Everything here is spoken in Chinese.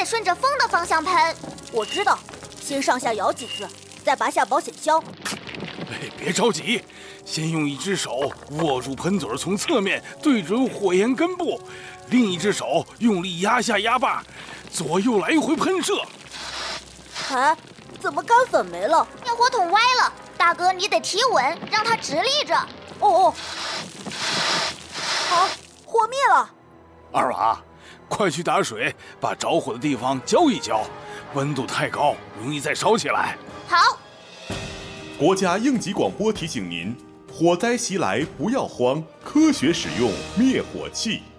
顺着风的方向喷。 我知道，先上下摇几次，再拔下保险销。 别着急，先用一只手握住喷嘴，从侧面对准火焰根部，另一只手用力压下压把，左右来回喷射。 哎，怎么干粉没了？ 灭火筒歪了，大哥你得提稳，让它直立着。 哦，好，火灭了。 二娃，快去打水，把着火的地方浇一浇，温度太高，容易再烧起来。 好。 国家应急广播提醒您：火灾袭来不要慌，科学使用灭火器。